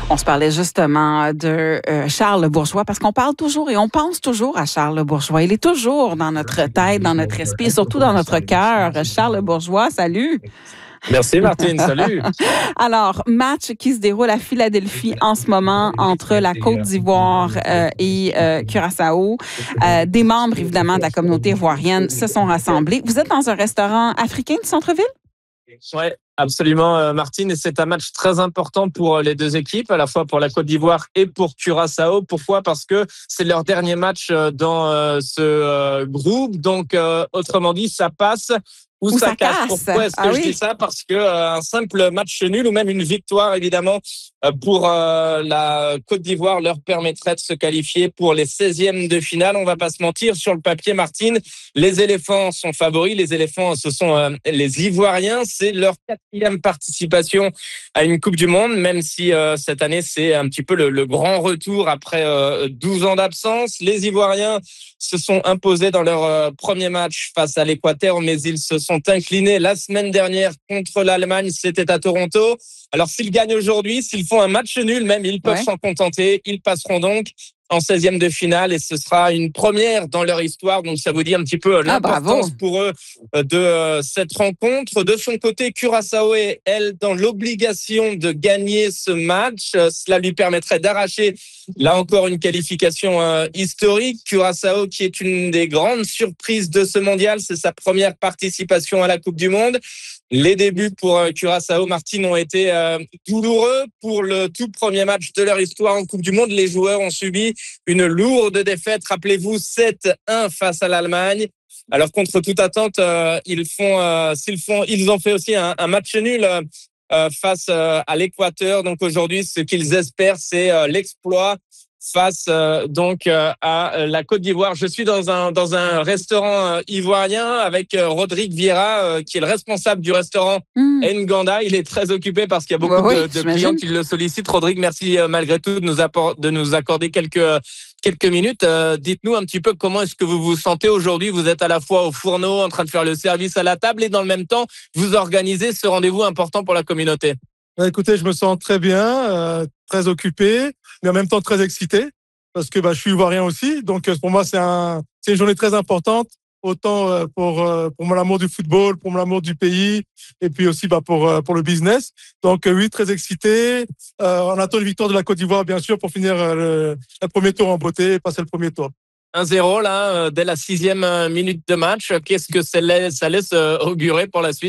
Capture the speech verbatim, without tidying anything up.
On se parlait justement de euh, Charles Bourgeois parce qu'on parle toujours et on pense toujours à Charles Bourgeois. Il est toujours dans notre tête, dans notre esprit et surtout dans notre cœur. Charles Bourgeois, salut! Merci Martine, salut! Alors, match qui se déroule à Philadelphie en ce moment entre la Côte d'Ivoire euh, et euh, Curaçao. Euh, des membres, évidemment, de la communauté ivoirienne se sont rassemblés. Vous êtes dans un restaurant africain du centre-ville? Oui, absolument euh, Martine, et c'est un match très important pour les deux équipes, à la fois pour la Côte d'Ivoire et pour Curaçao. Pourquoi? Parce que c'est leur dernier match dans euh, ce euh, groupe, donc euh, autrement dit, ça passe ou, ou ça, ça casse. casse. Pourquoi est-ce que ah je oui. dis ça? Parce que euh, un simple match nul ou même une victoire, évidemment, euh, pour euh, la Côte d'Ivoire leur permettrait de se qualifier pour les seizièmes de finale. On va pas se mentir, sur le papier, Martine, les éléphants sont favoris. Les éléphants, ce sont euh, les Ivoiriens. C'est leur quatrième participation à une Coupe du Monde, même si euh, cette année, c'est un petit peu le, le grand retour après euh, douze ans d'absence. Les Ivoiriens se sont imposés dans leur euh, premier match face à l'Équateur, mais ils se sont inclinés la semaine dernière contre l'Allemagne. C'était à Toronto. Alors, s'ils gagnent aujourd'hui, s'ils font un match nul, même, ils peuvent ouais. s'en contenter. Ils passeront donc en seizième de finale et ce sera une première dans leur histoire. Donc, ça vous dit un petit peu l'importance ah, pour eux de euh, cette rencontre. De son côté, Curaçao est, elle, dans l'obligation de gagner ce match. Euh, cela lui permettrait d'arracher, là encore, une qualification euh, historique. Curaçao, qui est une des grandes surprises de ce mondial, c'est sa première participation à la Coupe du Monde. Les débuts pour Curaçao, Martine, ont été euh, douloureux. Pour le tout premier match de leur histoire en Coupe du Monde, les joueurs ont subi une lourde défaite. Rappelez-vous, sept un face à l'Allemagne. Alors, contre toute attente, euh, ils font, euh, s'ils font, ils ont fait aussi un, un match nul euh, face euh, à l'Équateur. Donc, aujourd'hui, ce qu'ils espèrent, c'est euh, l'exploit face euh, donc euh, à la Côte d'Ivoire. Je suis dans un dans un restaurant euh, ivoirien avec euh, Rodrigue Vieira, euh, qui est le responsable du restaurant mmh. Nganda. Il est très occupé parce qu'il y a beaucoup bah de, de clients qui le sollicitent. Rodrigue, merci euh, malgré tout de nous apport, de nous accorder quelques quelques minutes. Euh, dites-nous un petit peu comment est-ce que vous vous sentez aujourd'hui. Vous êtes à la fois au fourneau en train de faire le service à la table et dans le même temps vous organisez ce rendez-vous important pour la communauté. Écoutez, je me sens très bien, euh, très occupé, mais en même temps très excité parce que bah, je suis ivoirien aussi. Donc pour moi, c'est, un, c'est une journée très importante, autant pour, pour mon amour du football, pour mon amour du pays et puis aussi bah, pour, pour le business. Donc oui, très excité. Euh, on attend une victoire de la Côte d'Ivoire, bien sûr, pour finir le, le premier tour en beauté et passer le premier tour. un zéro là, dès la sixième minute de match. Qu'est-ce que ça laisse, ça laisse augurer pour la suite?